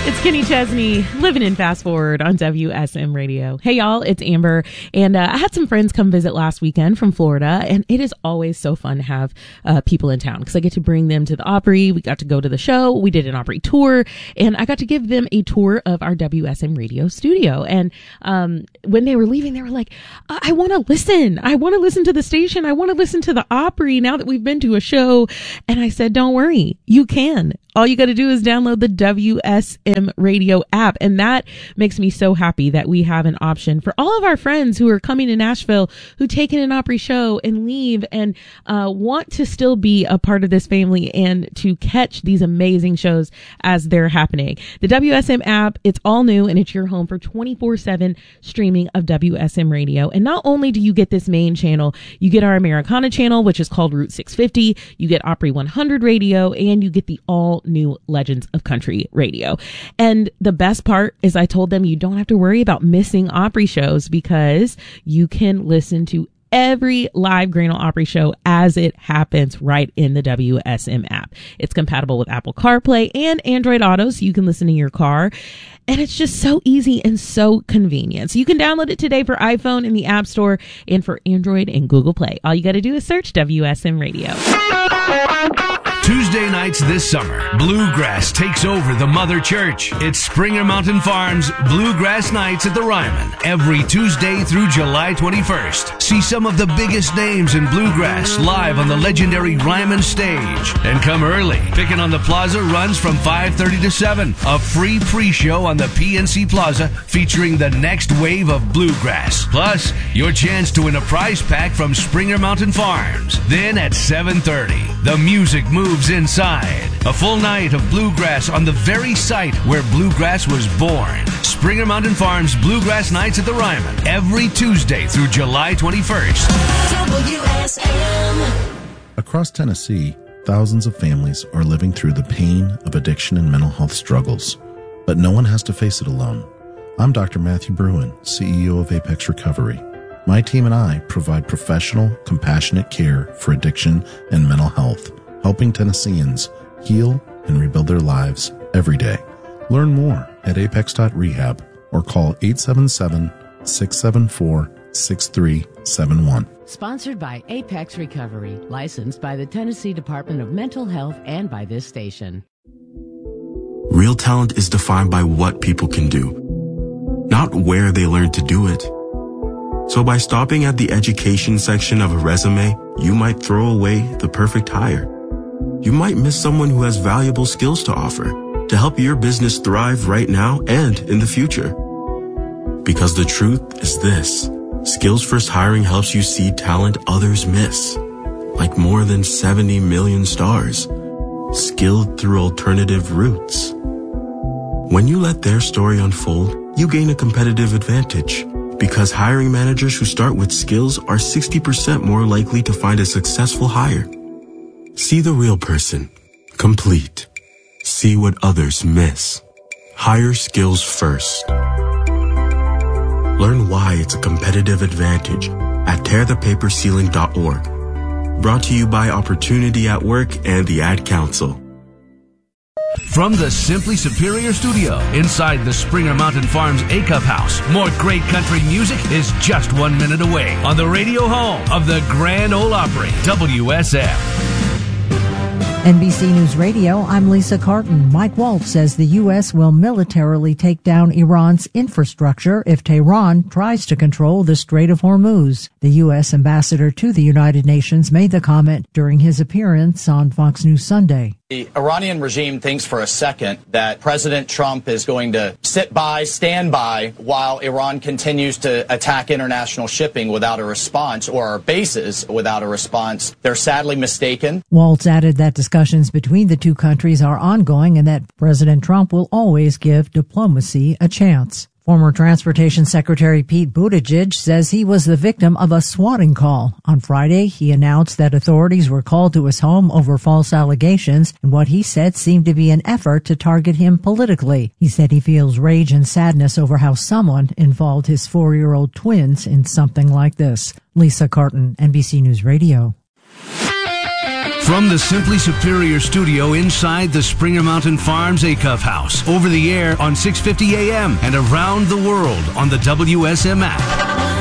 It's Kenny Chesney, living in Fast Forward on WSM Radio. Hey, y'all, it's Amber. And I had some friends come visit last weekend from Florida, and it is always so fun to have people in town because I get to bring them to the Opry. We got to go to the show. We did an Opry tour, and I got to give them a tour of our WSM Radio studio. And when they were leaving, they were like, I want to listen. I want to listen to the station. I want to listen to the Opry now that we've been to a show. And I said, don't worry, you can. All you got to do is download the WSM Radio app. And that makes me so happy that we have an option for all of our friends who are coming to Nashville, who take in an Opry show and leave and want to still be a part of this family and to catch these amazing shows as they're happening. The WSM app, it's all new and it's your home for 24/7 streaming of WSM Radio. And not only do you get this main channel, you get our Americana channel, which is called Route 650. You get Opry 100 Radio, and you get the all new Legends of Country Radio. And the best part is I told them you don't have to worry about missing Opry shows because you can listen to every live Grain Opry show as it happens right in the WSM app. It's compatible with Apple CarPlay and Android Auto, so you can listen in your car. And it's just so easy and so convenient. So you can download it today for iPhone in the App Store and for Android and Google Play. All you got to do is search WSM Radio. Tuesday nights this summer, Bluegrass takes over the Mother Church. It's Springer Mountain Farms Bluegrass Nights at the Ryman every Tuesday through July 21st. See some of the biggest names in Bluegrass live on the legendary Ryman stage. And come early. Pickin' on the Plaza runs from 5:30 to 7. A free pre-show on the PNC Plaza featuring the next wave of Bluegrass. Plus, your chance to win a prize pack from Springer Mountain Farms. Then at 7:30, the music moves inside. A full night of Bluegrass on the very site where Bluegrass was born. Springer Mountain Farms Bluegrass Nights at the Ryman every Tuesday through July 21st. WSM. Across Tennessee, thousands of families are living through the pain of addiction and mental health struggles, but no one has to face it alone. I'm Dr. Matthew Bruin, CEO of Apex Recovery. My team and I provide professional, compassionate care for addiction and mental health, helping Tennesseans heal and rebuild their lives every day. Learn more at apex.rehab or call 877-674-6371. Sponsored by Apex Recovery, licensed by the Tennessee Department of Mental Health and by this station. Real talent is defined by what people can do, not where they learn to do it. So by stopping at the education section of a resume, you might throw away the perfect hire. You might miss someone who has valuable skills to offer to help your business thrive right now and in the future. Because the truth is this: Skills First Hiring helps you see talent others miss, like more than 70 million stars, skilled through alternative routes. When you let their story unfold, you gain a competitive advantage, because hiring managers who start with skills are 60% more likely to find a successful hire. See the real person. Complete. See what others miss. Hire skills first. Learn why it's a competitive advantage at tearthepaperceiling.org. Brought to you by Opportunity at Work and the Ad Council. From the Simply Superior Studio inside the Springer Mountain Farms A-Cup House, more great country music is just 1 minute away on the radio home of the Grand Ole Opry, WSM. NBC News Radio, I'm Lisa Carton. Mike Waltz says the U.S. will militarily take down Iran's infrastructure if Tehran tries to control the Strait of Hormuz. The U.S. ambassador to the United Nations made the comment during his appearance on Fox News Sunday. The Iranian regime thinks for a second that President Trump is going to sit by, stand by, while Iran continues to attack international shipping without a response, or our bases without a response. They're sadly mistaken. Waltz added that discussions between the two countries are ongoing and that President Trump will always give diplomacy a chance. Former Transportation Secretary Pete Buttigieg says he was the victim of a swatting call. On Friday, he announced that authorities were called to his home over false allegations and what he said seemed to be an effort to target him politically. He said he feels rage and sadness over how someone involved his 4-year-old twins in something like this. Lisa Carton, NBC News Radio. From the Simply Superior studio inside the Springer Mountain Farms Acuff House, over the air on 650 AM and around the world on the WSM app.